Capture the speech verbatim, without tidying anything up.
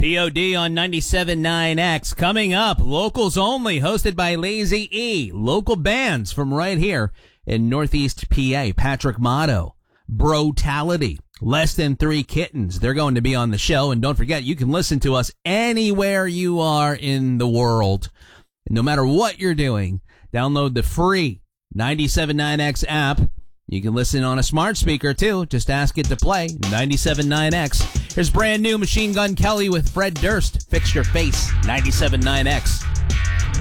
P O D on ninety-seven point nine X. Coming up, Locals Only, hosted by Lazy E. Local bands from right here in Northeast P A. Patrick Motto, Brotality, Less Than Three Kittens. They're going to be on the show. And don't forget, you can listen to us anywhere you are in the world. And no matter what you're doing, download the free ninety-seven point nine X app. You can listen on a smart speaker, too. Just ask it to play ninety-seven point nine X. Here's brand new Machine Gun Kelly with Fred Durst. Fix Your Face, ninety-seven point nine X.